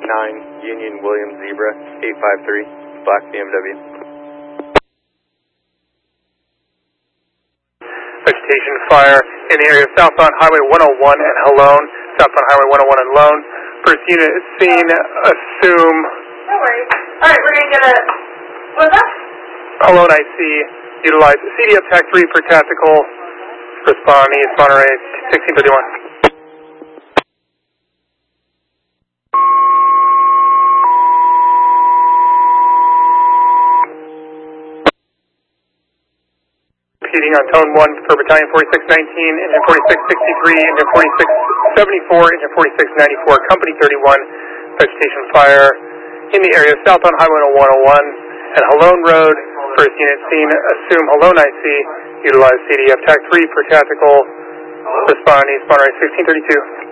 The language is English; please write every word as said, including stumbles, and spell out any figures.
nine, Union Williams Zebra, eight five three, black B M W. Vegetation fire in the area of southbound Highway one oh one and Halone, southbound Highway one oh one and Lone. First unit is seen, assume... No worries. Alright, we're going to get a... What was that? Halone I C, utilize C D F TAC three for tactical, respond East Monterey sixteen thirty-one. Proceeding on tone one for battalion forty-six nineteen, engine forty-six sixty-three, engine forty-six seventy-four, engine forty-six ninety-four, company thirty-one, vegetation fire in the area southbound Highway one oh one and Halone Road. First unit seen, assume Halone I C, utilize C D F TAC three for tactical, respond East Monterey sixteen thirty-two.